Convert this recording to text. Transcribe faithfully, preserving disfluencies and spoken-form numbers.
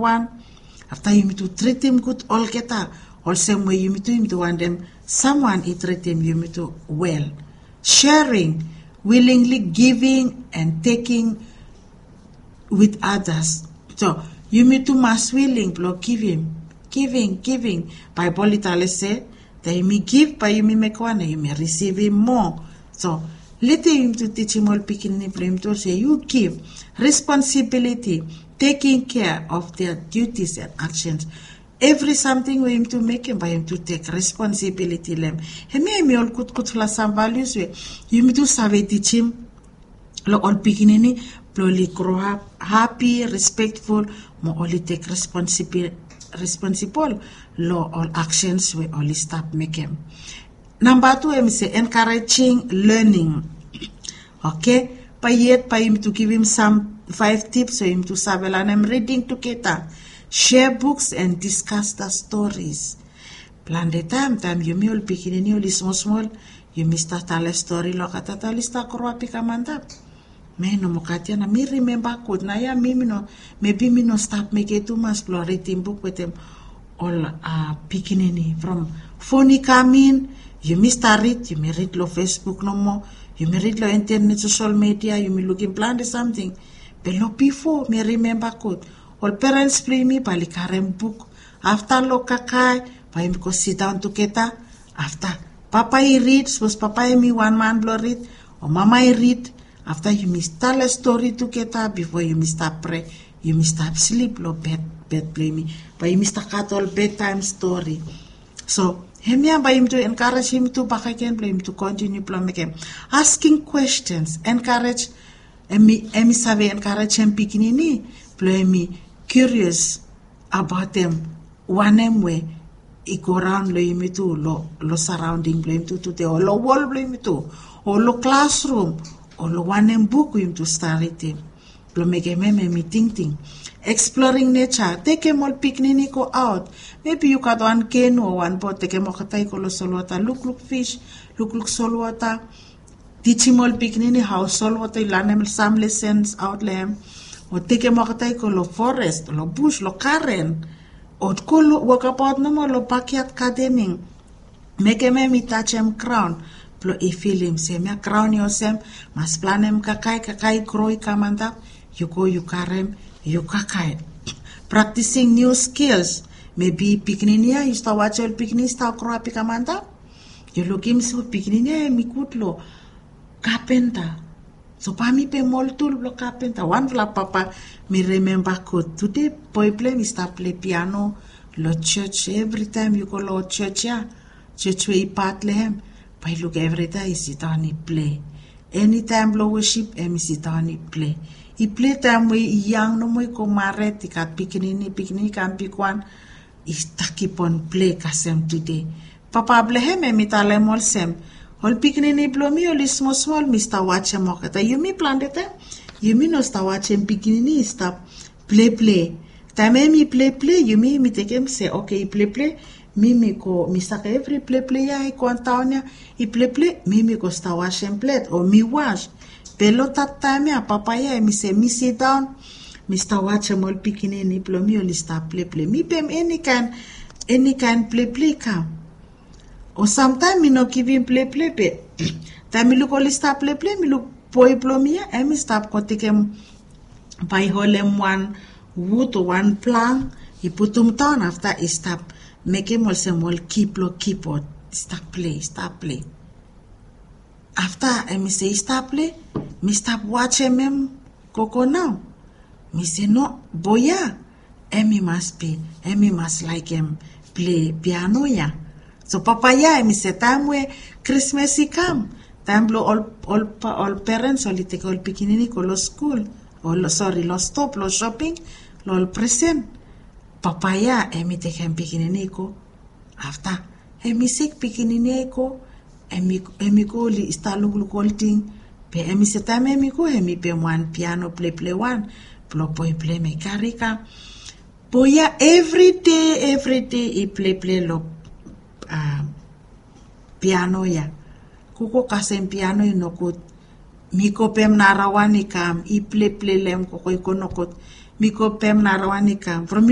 one. After you need to treat him good, all get up. All same way you need to him to want them. Someone he treat him, you need to well. Sharing, willingly giving and taking with others. So you need to mass willing, blow giving, giving, giving. Bible Italy say that you may give, but you may make one, you may receive him more. So let him to teach him all picking him to say you give responsibility, taking care of their duties and actions. Every something we him to make him by him to take responsibility lem. He may me all good good for some values we you me to save teach him lo all picking slowly grow up happy, respectful, mo only take responsibility responsible lo all actions we only stop make him. Number two, I say encouraging learning. Okay, by yet by him to give him some five tips for him to savel and I'm reading together. Share books and discuss the stories. Plan the time, time you may all begin in you small small, you may start tell a story lo kata tell sta kroa pika mandap. Me no mokatia na me remember good na ya me no maybe me no stop make it too much reading book with them all uh beginning from phone come in. You may start read, you may read lo Facebook no more, you may read lo internet, social media, you may look in plan something. But lo before, me remember good. All parents play me by karem book. After lo kakai, by me go sit down together. After Papa I read, suppose Papa I me one man blow read, or Mama I read. After you may tell a story together before you may start pray, you may start sleep lo bed bed play me. But you may start cut all bedtime story. So him by him to encourage him to back again, play him to continue playing again. Asking questions, encourage, and me, and me save encourage him beginning, play me curious about them. One name way, he go around play me too, lo, lo surrounding play him to today, or lo wall play me too, or lo classroom, or lo one name book him to start it him. Play make him me thinking. Exploring nature, take him all picnic go out. Maybe you got one canoe or one boat, take him all lo saltwater, look, look fish, look, look saltwater. Teach him all picnic how saltwater, learn him some lessons out there. Or take him all lo forest, lo bush, lo current. Or go walk about no more lo backyard gardening. Make him me touch him crown. Plo I feel him, say me crown yourself, must plan him kakai, kakai grow kamanda. You go, you carry him. You kakai. Practicing new skills. Maybe picninia, you start watch all picnic, start grow up pikamanda. You look him so picninia, mi kutlo. Carpenter. So pa mi pe mol tool lo carpenter. One fla papa me remember good. Today boy play me start play piano. Lo church every time you go lo church ya. Church we part lehem. But look every day he sit down he play. Anytime lo worship, he sit down he play. I play time we young no mo ko mare ti kat pikinini pikini kan pikwan is ta keep on play kasem today. Papa blehem mi tale mol sem. Hol pikinini blow mi ol small small Mister watch mo kata you mi plan dete. You mi no sta watch em pikinini stop play play. Time mi play play you mi mi take him say okay play play. Mimi ko mi saka every play play ya I kwantaunya I play play mimi ko sta wash em plate or mi wash. Pelo that time ya papaya mi say mi sit down Mister watch mol pikinini plo mi only start play play mi pem any kind any kind play play come or sometime mi no give him play play pe time mi look only start play play mi look boy plo mi ya and mi stop ko take him by holem one wood or one plank he put him down after he stop make him also mol keep lo keep or stop play stop play. After I me say stop play, me stop watching him coco now. Me say no, boya, Emmy must be, Emmy must like him play piano ya. So papa ya, me say time where Christmas he come, time blow all all all parents all take all pikinini ko lo school, or sorry lo stop lo shopping, lo all present. Papa ya, Emmy take him pikinini ko. After Emmy sick pikinini ko. Emi emi ko li sta luglu kolting pe emi setame emi ko emi pe one piano play play one plo boy play me karika boya every day every day I play play lo uh, piano ya kuko kasem piano ino ko miko pem narawani kam I play play lem ko ko no ko miko pem narawani kam from